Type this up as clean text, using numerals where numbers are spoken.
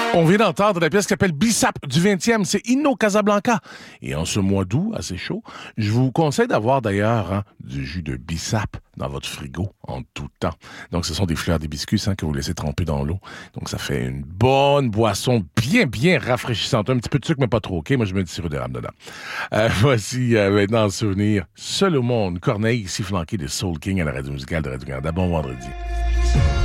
On vient d'entendre la pièce qui s'appelle Bissap du 20e, c'est Inno Casablanca. Et en ce mois d'août, assez chaud, je vous conseille d'avoir d'ailleurs du jus de Bissap dans votre frigo en tout temps. Donc ce sont des fleurs d'hibiscus que vous laissez tremper dans l'eau. Donc ça fait une bonne boisson bien rafraîchissante. Un petit peu de sucre, mais pas trop, OK? Moi, je mets du sirop d'érable dedans. Voici maintenant en souvenir Seul au monde, Corneille, ici flanqué de Soul King à la radio musicale de Radio-Canada. Bon vendredi.